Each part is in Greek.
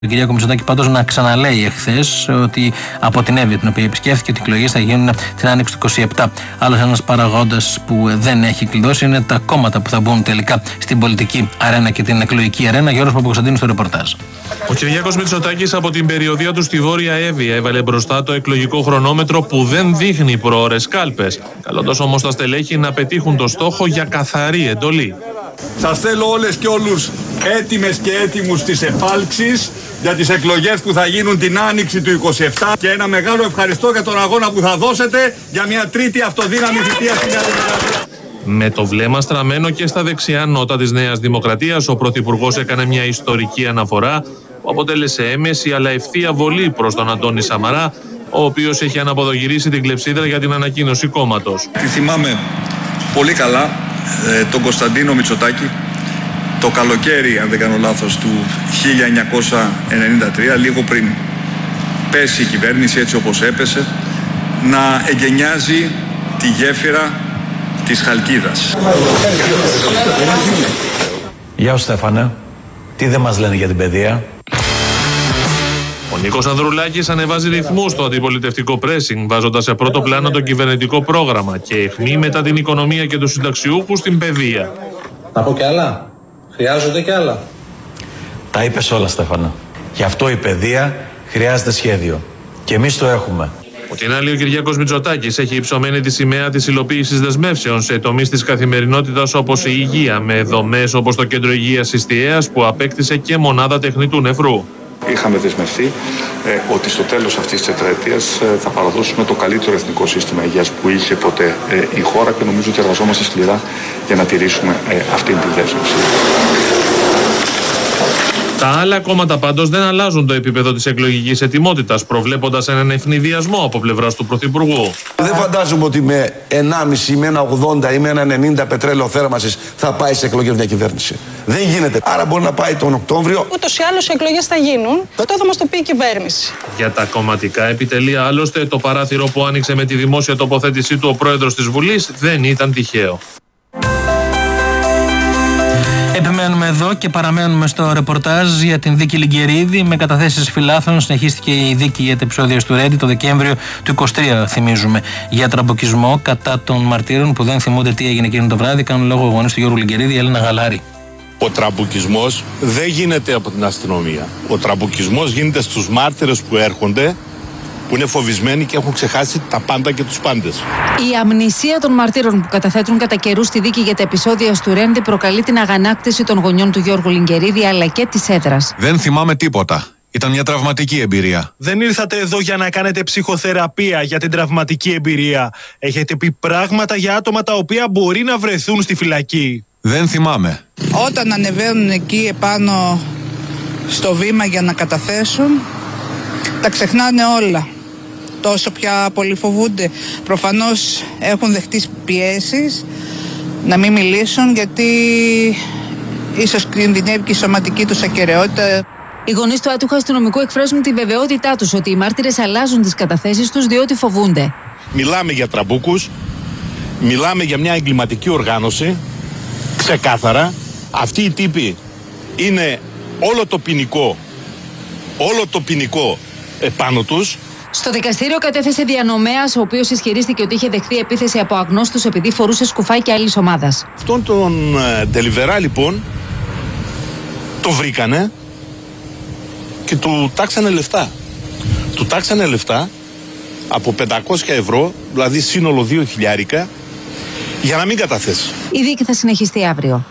Η κυρία Μητσοτάκη πάντως να ξαναλέει εχθές ότι από την Εύβοια, την οποία επισκέφθηκε, ότι οι εκλογές θα γίνουν την άνοιξη του 27. Άλλος ένας παραγόντας που δεν έχει κλειδώσει είναι τα κόμματα που θα μπουν τελικά στην πολιτική αρένα και την εκλογική αρένα. Γιώργος Παπακοσταντίνου στο ρεπορτάζ. Ο Κυριάκος Μητσοτάκης από την περιοδεία του στη Βόρεια Εύβοια έβαλε μπροστά το εκλογικό χρονόμετρο που δεν δείχνει προώρες κάλπες, καλώντας όμως τα στελέχη να πετύχουν το στόχο για καθαρή εντολή. Σας θέλω όλες και όλους έτοιμες και έτοιμους στις επάλξεις για τις εκλογές που θα γίνουν την άνοιξη του 27 και ένα μεγάλο ευχαριστώ για τον αγώνα που θα δώσετε για μια τρίτη αυτοδύναμη θητεία στη Νέα Δημοκρατία. Με το βλέμμα στραμμένο και στα δεξιά νότα της Νέας Δημοκρατίας, ο Πρωθυπουργός έκανε μια ιστορική αναφορά που αποτέλεσε έμεση αλλά ευθεία βολή προς τον Αντώνη Σαμαρά, ο οποίος έχει αναποδογυρίσει την κλεψίδρα για την ανακοίνωση κόμματος. Τη θυμάμαι πολύ καλά τον Κωνσταντίνο Μητσοτάκη το καλοκαίρι, αν δεν κάνω λάθος, του 1993, λίγο πριν πέσει η κυβέρνηση έτσι όπως έπεσε, να εγκαινιάζει τη γέφυρα της Χαλκίδας. Γεια σου Στέφανε, τι δεν μας λένε για την παιδεία? Ο Νίκος Ανδρουλάκης ανεβάζει ρυθμούς στο αντιπολιτευτικό πρέσινγκ, βάζοντας σε πρώτο πλάνο το κυβερνητικό πρόγραμμα και αιχμή μετά την οικονομία και τους συνταξιούχους στην παιδεία. Να πω κι άλλα. Χρειάζονται κι άλλα. Τα είπες όλα Στέφανε. Γι' αυτό η παιδεία χρειάζεται σχέδιο. Και εμείς το έχουμε. Από την άλλη, ο Κυριάκος Μητσοτάκης έχει υψωμένη τη σημαία της υλοποίησης δεσμεύσεων σε τομείς της καθημερινότητας όπως η υγεία, με δομές όπως το Κέντρο Υγείας Ιστιαίας που απέκτησε και μονάδα τεχνητού νεφρού. Είχαμε δεσμευτεί ότι στο τέλος αυτής της τετραετίας θα παραδώσουμε το καλύτερο εθνικό σύστημα υγείας που είχε ποτέ η χώρα και νομίζω ότι εργαζόμαστε σκληρά για να τηρήσουμε αυτή την δέσμευση. Τα άλλα κόμματα πάντως δεν αλλάζουν το επίπεδο της εκλογικής ετοιμότητας, προβλέποντας έναν ευνηδιασμό από πλευράς του Πρωθυπουργού. Δεν φαντάζομαι ότι με 1,5 με 1,80 ή με 1,90 πετρέλαιο θέρμανσης θα πάει σε εκλογές μια κυβέρνηση. Δεν γίνεται. Άρα μπορεί να πάει τον Οκτώβριο. Ούτως ή άλλως οι εκλογές θα γίνουν. Τότε θα μας το πει η κυβέρνηση. Για τα κομματικά επιτελεία, άλλωστε, το παράθυρο που άνοιξε με τη δημόσια τοποθέτησή του ο πρόεδρος της Βουλής δεν ήταν τυχαίο. Επιμένουμε εδώ και παραμένουμε στο ρεπορτάζ για την δίκη Λιγκερίδη. Με καταθέσεις φυλάθλων συνεχίστηκε η δίκη για τα επεισόδια του Ρέντι το Δεκέμβριο του 23, θυμίζουμε, για τραμποκισμό κατά των μαρτύρων που δεν θυμούνται τι έγινε εκείνο το βράδυ. Κάνουν λόγο γονείς του Γιώργου Λιγκερίδη, η Έλληνα Γαλάρη. Ο τραμποκισμός δεν γίνεται από την αστυνομία. Ο τραμποκισμός γίνεται στους μάρτυρες που έρχονται, που είναι φοβισμένοι και έχουν ξεχάσει τα πάντα και τους πάντες. Η αμνησία των μαρτύρων που καταθέτουν κατά καιρού στη δίκη για τα επεισόδια του Ρέντι προκαλεί την αγανάκτηση των γονιών του Γιώργου Λιγκερίδη αλλά και της έδρας. Δεν θυμάμαι τίποτα. Ήταν μια τραυματική εμπειρία. Δεν ήρθατε εδώ για να κάνετε ψυχοθεραπεία για την τραυματική εμπειρία. Έχετε πει πράγματα για άτομα τα οποία μπορεί να βρεθούν στη φυλακή. Δεν θυμάμαι. Όταν ανεβαίνουν εκεί επάνω στο βήμα για να καταθέσουν, τα ξεχνάνε όλα. Τόσο πια πολύ φοβούνται. Προφανώς έχουν δεχτεί πιέσεις να μην μιλήσουν γιατί ίσως κινδυνεύει και η σωματική τους ακεραιότητα. Οι γονείς του άτυχου αστυνομικού εκφράζουν τη βεβαιότητά τους ότι οι μάρτυρες αλλάζουν τις καταθέσεις τους διότι φοβούνται. Μιλάμε για τραμπούκους, μιλάμε για μια εγκληματική οργάνωση, ξεκάθαρα. Αυτοί οι τύποι είναι όλο το ποινικό επάνω τους. Στο δικαστήριο κατέθεσε διανομέας, ο οποίος ισχυρίστηκε ότι είχε δεχθεί επίθεση από αγνώστους επειδή φορούσε σκουφάκι άλλης ομάδας. Αυτόν τον Ντελιβερά λοιπόν το βρήκανε και του τάξανε λεφτά. Του τάξανε λεφτά από 500 ευρώ, δηλαδή σύνολο 2.000, για να μην καταθέσει. Η δίκη θα συνεχιστεί αύριο.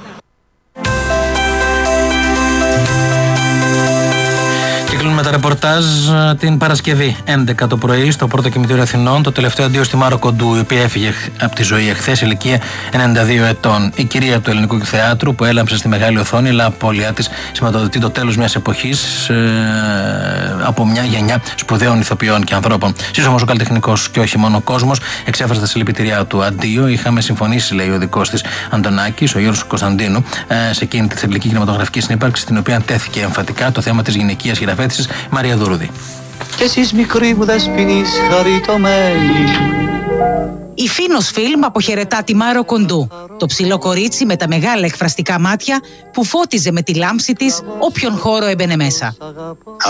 Με τα ρεπορτάζ την Παρασκευή 11 το πρωί στο πρώτο κημητήριο Αθηνών, το τελευταίο αντίο στη Μάρο Κοντού, η οποία έφυγε από τη ζωή εχθές, ηλικία 92 ετών. Η κυρία του Ελληνικού Θεάτρου που έλαμψε στη μεγάλη οθόνη, αλλά απώλειά της σηματοδοτεί το τέλος μιας εποχής από μια γενιά σπουδαίων ηθοποιών και ανθρώπων. Σύσσωμος ο καλλιτεχνικός και όχι μόνο κόσμος εξέφρασε τα συλληπιτήριά του αντίο. Είχαμε συμφωνήσει, λέει ο δικός της Αντωνάκης, ο Γιώργος Κωνσταντίνου, σε εκείνη τη θρυλική κινηματογραφική συνύπαρξη, στην οποία τέθηκε εμφατικά το θέμα της γυναικείας χειραφέτησης. Μαρία Δούρουδη. κι εσείς μικροί μου δεσποινείς χαριτωμένοι. Η Φίνος Φιλμ αποχαιρετά τη Μάρο Κοντού, το ψηλό κορίτσι με τα μεγάλα εκφραστικά μάτια που φώτιζε με τη λάμψη της όποιον χώρο έμπαινε μέσα.